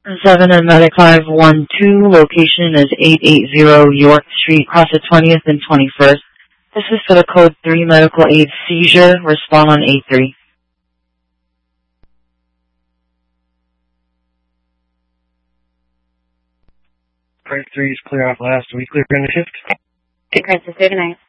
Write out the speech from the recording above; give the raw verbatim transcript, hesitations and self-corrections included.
seven and Medic five one two, location is eight eighty York Street, across the twentieth and twenty-first. This is for the code three medical aid seizure. Respond on eight three. Price three is clear off last week. Clear for end of shift. Good, Princess. Good night.